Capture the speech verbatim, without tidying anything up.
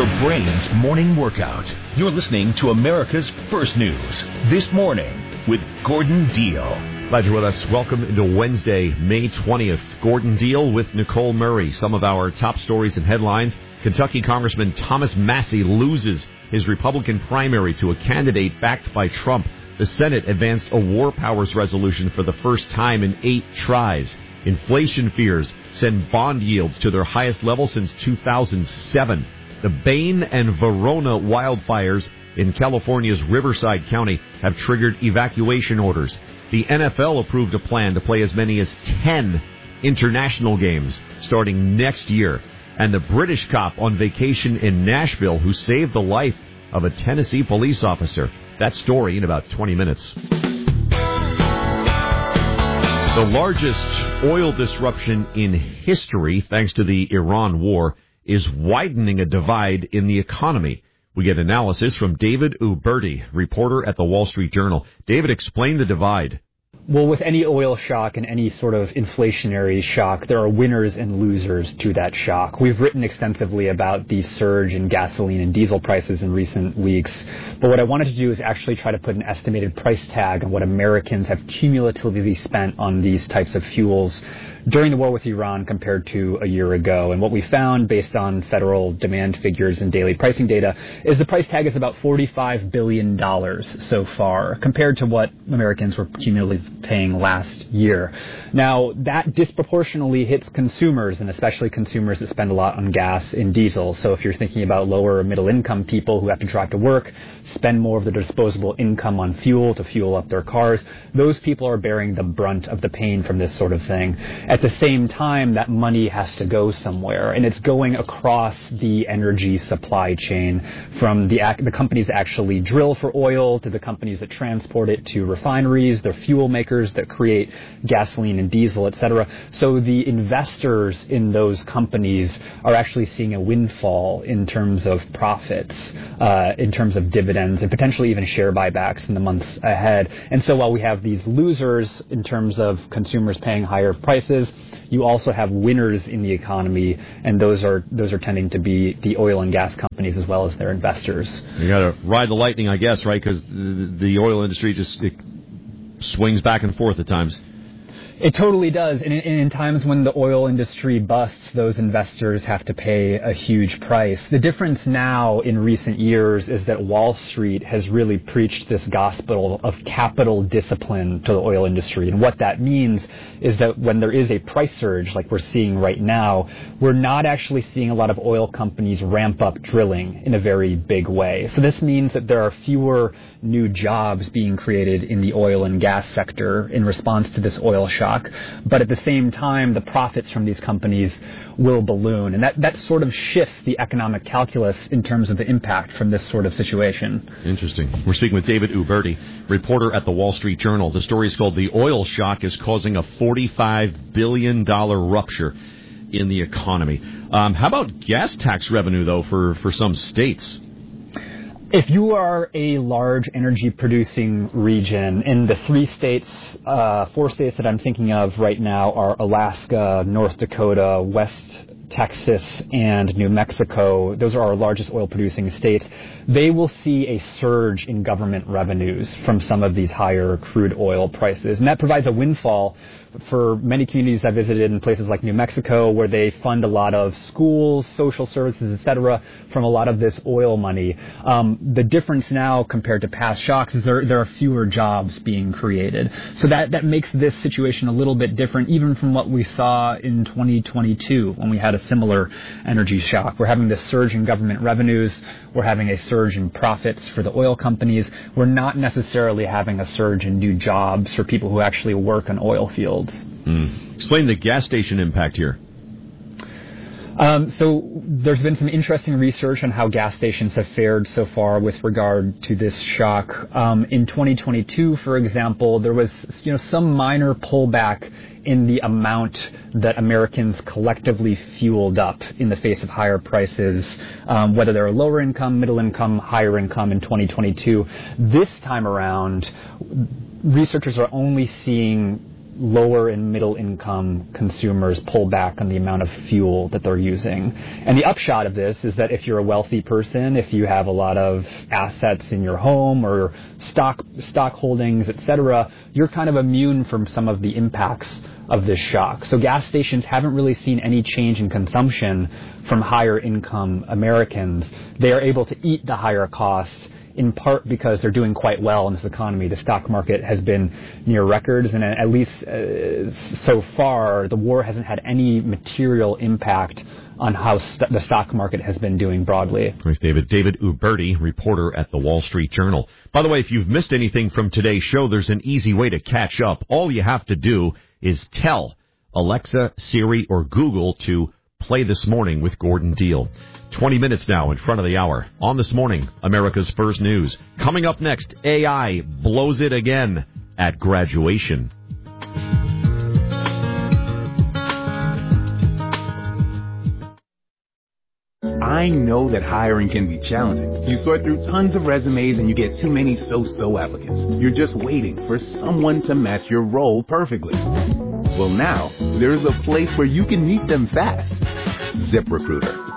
brain's morning workout. You're listening to America's First News This Morning with Gordon Deal. Glad you're with us. Welcome into Wednesday, May twentieth. Gordon Deal with Nicole Murray. Some of our top stories and headlines. Kentucky Congressman Thomas Massie loses his Republican primary to a candidate backed by Trump. The Senate advanced a war powers resolution for the first time in eight tries. Inflation fears send bond yields to their highest level since two thousand seven. The Bain and Verona wildfires in California's Riverside County have triggered evacuation orders. The N F L approved a plan to play as many as ten international games starting next year. And the British cop on vacation in Nashville who saved the life of a Tennessee police officer. That story in about twenty minutes. The largest oil disruption in history, thanks to the Iran war, is widening a divide in the economy. We get analysis from David Uberti, reporter at the Wall Street Journal. David, explain the divide. Well, with any oil shock and any sort of inflationary shock, there are winners and losers to that shock. We've written extensively about the surge in gasoline and diesel prices in recent weeks. But what I wanted to do is actually try to put an estimated price tag on what Americans have cumulatively spent on these types of fuels during the war with Iran compared to a year ago. And what we found based on federal demand figures and daily pricing data is the price tag is about forty-five billion dollars so far compared to what Americans were cumulatively paying last year. Now, that disproportionately hits consumers, and especially consumers that spend a lot on gas and diesel. So if you're thinking about lower or middle income people who have to drive to work, spend more of their disposable income on fuel to fuel up their cars, those people are bearing the brunt of the pain from this sort of thing. At the same time, that money has to go somewhere, and it's going across the energy supply chain from the, the companies that actually drill for oil to the companies that transport it to refineries, the fuel makers that create gasoline and diesel, et cetera. So the investors in those companies are actually seeing a windfall in terms of profits, uh, in terms of dividends, and potentially even share buybacks in the months ahead. And so while we have these losers in terms of consumers paying higher prices, you also have winners in the economy, and those are those are tending to be the oil and gas companies as well as their investors. You got to ride the lightning, I guess, right? Because the, the oil industry just it swings back and forth at times. It totally does. And in, in times when the oil industry busts, those investors have to pay a huge price. The difference now in recent years is that Wall Street has really preached this gospel of capital discipline to the oil industry. And what that means is that when there is a price surge like we're seeing right now, we're not actually seeing a lot of oil companies ramp up drilling in a very big way. So this means that there are fewer new jobs being created in the oil and gas sector in response to this oil shock. But at the same time, the profits from these companies will balloon. And that, that sort of shifts the economic calculus in terms of the impact from this sort of situation. Interesting. We're speaking with David Uberti, reporter at the Wall Street Journal. The story is called "The Oil Shock is Causing a forty-five billion dollars Rupture in the Economy." Um, how about gas tax revenue, though, for, for some states? If you are a large energy producing region, in the three states, uh, four states that I'm thinking of right now are Alaska, North Dakota, West Texas, and New Mexico. Those are our largest oil producing states. They will see a surge in government revenues from some of these higher crude oil prices. And that provides a windfall for many communities I visited in places like New Mexico, where they fund a lot of schools, social services, et cetera, from a lot of this oil money. Um, the difference now compared to past shocks is there, there are fewer jobs being created. So that, that makes this situation a little bit different, even from what we saw in twenty twenty-two when we had a similar energy shock. We're having this surge in government revenues. We're having a surge in profits for the oil companies. We're not necessarily having a surge in new jobs for people who actually work on oil fields. Mm. Explain the gas station impact here. Um, so there's been some interesting research on how gas stations have fared so far with regard to this shock. Um, in twenty twenty-two, for example, there was you know some minor pullback in the amount that Americans collectively fueled up in the face of higher prices, um, whether they're lower income, middle income, higher income in twenty twenty-two. This time around, researchers are only seeing lower and middle income consumers pull back on the amount of fuel that they're using. And the upshot of this is that if you're a wealthy person, if you have a lot of assets in your home or stock stock holdings, et cetera, you're kind of immune from some of the impacts of this shock. So gas stations haven't really seen any change in consumption from higher income Americans. They are able to eat the higher costs in part because they're doing quite well in this economy. The stock market has been near records, and at least uh, so far, the war hasn't had any material impact on how st- the stock market has been doing broadly. Thanks, David. David Uberti, reporter at the Wall Street Journal. By the way, if you've missed anything from today's show, there's an easy way to catch up. All you have to do is tell Alexa, Siri, or Google to play This Morning with Gordon Deal. twenty minutes now in front of the hour. On This Morning, America's First News. Coming up next, A I blows it again at graduation. I know that hiring can be challenging. You sort through tons of resumes and you get too many so-so applicants. You're just waiting for someone to match your role perfectly. Well, now, there's a place where you can meet them fast. ZipRecruiter.